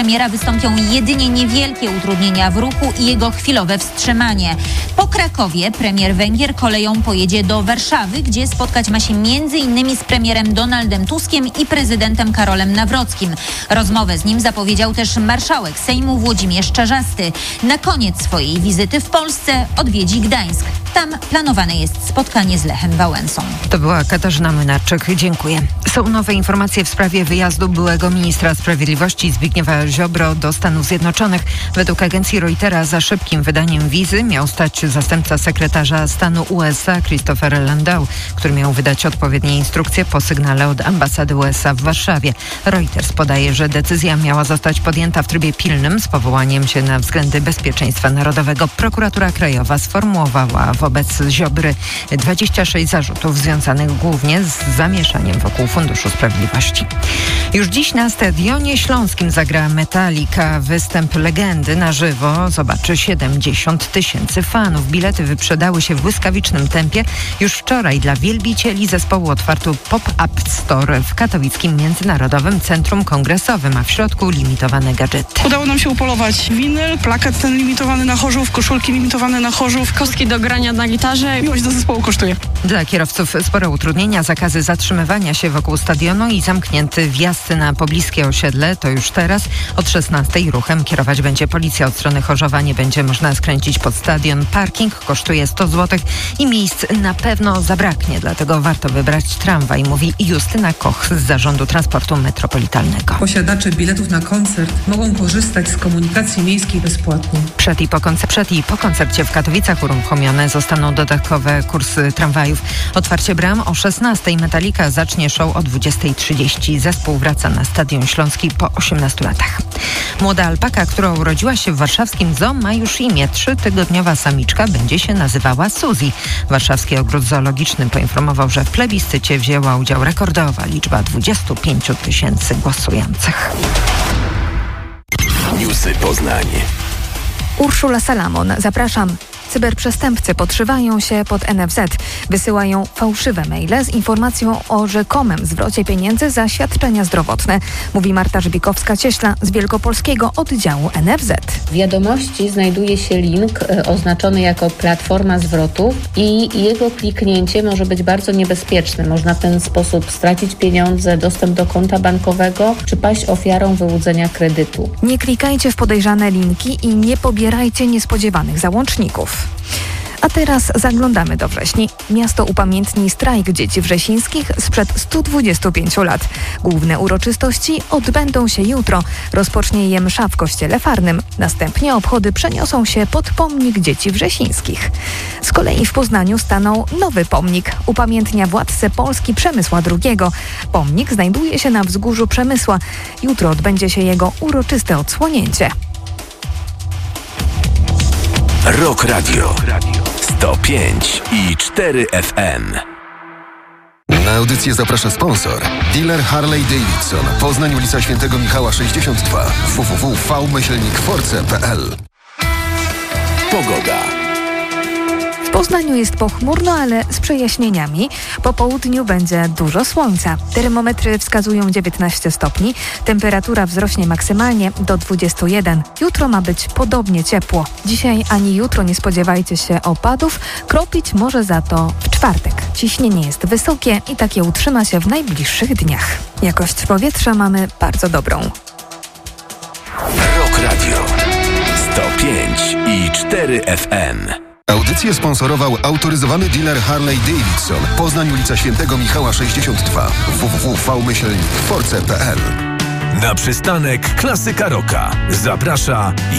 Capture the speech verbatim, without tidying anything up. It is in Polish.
premiera wystąpią jedynie niewielkie utrudnienia w ruchu i jego chwilowe wstrzymanie. Po Krakowie premier Węgier koleją pojedzie do Warszawy, gdzie spotkać ma się między innymi z premierem Donaldem Tuskiem i prezydentem Karolem Nawrockim. Rozmowę z nim zapowiedział też marszałek Sejmu Włodzimierz Czarzasty. Na koniec swojej wizyty w Polsce odwiedzi Gdańsk. Tam planowane jest spotkanie z Lechem Wałęsą. To była Katarzyna Młynarczyk. Dziękuję. Są nowe informacje w sprawie wyjazdu byłego ministra sprawiedliwości Zbigniewa Ziobro do Stanów Zjednoczonych. Według agencji Reutera za szybkim wydaniem wizy miał stać zastępca sekretarza stanu U S A Christopher Landau, który miał wydać odpowiednie instrukcje po sygnale od ambasady U S A w Warszawie. Reuters podaje, że decyzja miała zostać podjęta w trybie pilnym z powołaniem się na względy bezpieczeństwa narodowego. Prokuratura Krajowa sformułowała wobec Ziobry dwadzieścia sześć zarzutów związanych głównie z zamieszaniem wokół Funduszu Sprawiedliwości. Już dziś na Stadionie Śląskim zagra Metallica. Występ legendy na żywo zobaczy siedemdziesiąt tysięcy fanów. Bilety wyprzedały się w błyskawicznym tempie. Już wczoraj dla wielbicieli zespołu otwarto pop-up store w katowickim Międzynarodowym Centrum Kongresowym, a w środku limitowane gadżety. Udało nam się upolować winyl, plakat ten limitowany na Chorzów, koszulki limitowane na Chorzów, kostki do grania na gitarze. Miłość do zespołu kosztuje. Dla kierowców spore utrudnienia, zakazy zatrzymywania się wokół stadionu i zamknięty wjazd na pobliskie osiedle. To już teraz od szesnastej ruchem kierować będzie policja. Od strony Chorzowa nie będzie można skręcić pod stadion. Parking kosztuje sto złotych i miejsc na pewno zabraknie, dlatego warto wybrać tramwaj, mówi Justyna Koch z Zarządu Transportu Metropolitalnego. Posiadacze biletów na koncert mogą korzystać z komunikacji miejskiej bezpłatnie. Przed i po, koncer- przed i po koncercie w Katowicach uruchomione zostaną dodatkowe kursy tramwajów. Otwarcie bram o szesnastej. Metallica zacznie show o dwudziestej trzydzieści. Zespół wraca na Stadion Śląski po osiemnastu latach. Młoda alpaka, która urodziła się w warszawskim zoo, ma już imię. Trzytygodniowa samiczka będzie się nazywała Suzy. Warszawski Ogród Zoologiczny poinformował, że w plebiscycie wzięła udział rekordowa liczba dwudziestu pięciu tysięcy głosujących. Newsy Poznań. Urszula Salamon, zapraszam. Cyberprzestępcy podszywają się pod N F Z. Wysyłają fałszywe maile z informacją o rzekomym zwrocie pieniędzy za świadczenia zdrowotne, mówi Marta Żbikowska-Cieśla z Wielkopolskiego Oddziału N F Z. W wiadomości znajduje się link oznaczony jako platforma zwrotów i jego kliknięcie może być bardzo niebezpieczne. Można w ten sposób stracić pieniądze, dostęp do konta bankowego czy paść ofiarą wyłudzenia kredytu. Nie klikajcie w podejrzane linki i nie pobierajcie niespodziewanych załączników. A teraz zaglądamy do Wrześni. Miasto upamiętni strajk dzieci wrzesińskich sprzed stu dwudziestu pięciu lat. Główne uroczystości odbędą się jutro. Rozpocznie je msza w kościele farnym. Następnie obchody przeniosą się pod pomnik dzieci wrzesińskich. Z kolei w Poznaniu stanął nowy pomnik. Upamiętnia władcę Polski Przemysła drugiego. Pomnik znajduje się na wzgórzu Przemysła. Jutro odbędzie się jego uroczyste odsłonięcie. Rock Radio sto pięć i cztery F M. Na audycję zaprasza sponsor. Dealer Harley Davidson. Poznań, ulica Świętego Michała sześćdziesiąt dwa. w w w kropka v myślnik force kropka p l. Pogoda. W Poznaniu jest pochmurno, ale z przejaśnieniami. Po południu będzie dużo słońca. Termometry wskazują dziewiętnaście stopni. Temperatura wzrośnie maksymalnie do dwudziestu jeden. Jutro ma być podobnie ciepło. Dzisiaj ani jutro nie spodziewajcie się opadów. Kropić może za to w czwartek. Ciśnienie jest wysokie i takie utrzyma się w najbliższych dniach. Jakość powietrza mamy bardzo dobrą. Rock Radio sto pięć i cztery F M. Audycję sponsorował autoryzowany dealer Harley Davidson. Poznań, ulica Świętego Michała sześćdziesiąt dwa. w w w kropka v myślnik force kropka p l. Na przystanek Klasyka Rocka zaprasza